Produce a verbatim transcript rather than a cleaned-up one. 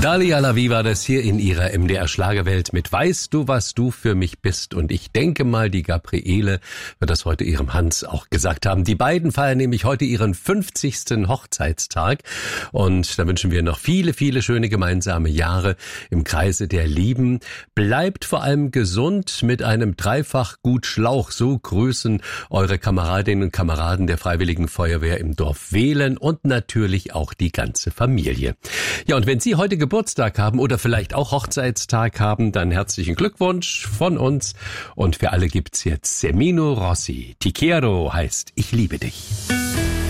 Dalia Lavi war das hier in ihrer M D R Schlagerwelt mit Weißt du, was du für mich bist? Und ich denke mal, die Gabriele wird das heute ihrem Hans auch gesagt haben. Die beiden feiern nämlich heute ihren fünfzigsten Hochzeitstag. Und da wünschen wir noch viele, viele schöne gemeinsame Jahre im Kreise der Lieben. Bleibt vor allem gesund mit einem dreifach gut Schlauch. So grüßen eure Kameradinnen und Kameraden der Freiwilligen Feuerwehr im Dorf Wehlen und natürlich auch die ganze Familie. Ja, und wenn Sie heute Geburtstag haben oder vielleicht auch Hochzeitstag haben, dann herzlichen Glückwunsch von uns. Und für alle gibt's jetzt Semino Rossi. Ti quiero heißt Ich liebe dich.